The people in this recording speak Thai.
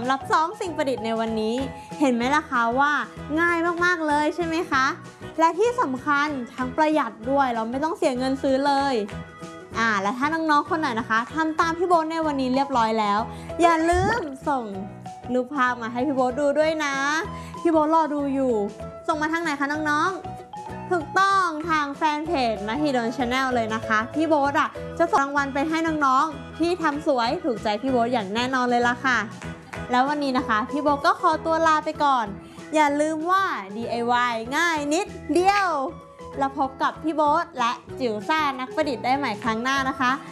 สำหรับซ้อมสิ่งประดิษฐ์ในวันนี้เห็นไหมล่ะคะว่าง่ายมากๆเลยใช่ไหมคะและที่สำคัญทั้งประหยัดด้วยเราไม่ต้องเสียเงินซื้อเลยและถ้าน้องๆคนไหนนะคะทำตามพี่โบ๊ทในวันนี้เรียบร้อยแล้วอย่าลืมส่งรูปภาพมาให้พี่โบ๊ทดูด้วยนะพี่โบ๊ทรอดูอยู่ส่งมาทางไหนคะน้องๆถูกต้องทางแฟนเพจมหิดล Channel เลยนะคะพี่โบ๊ทจะส่งรางวัลไปให้น้องๆที่ทำสวยถูกใจพี่โบ๊ทอย่างแน่นอนเลยล่ะค่ะแล้ววันนี้นะคะพี่โบ๊ทก็ขอตัวลาไปก่อนอย่าลืมว่า DIY ง่ายนิดเดียวแล้วพบกับพี่โบ๊ทและจิ๋วซ่านักประดิษฐ์ได้ใหม่ครั้งหน้านะคะ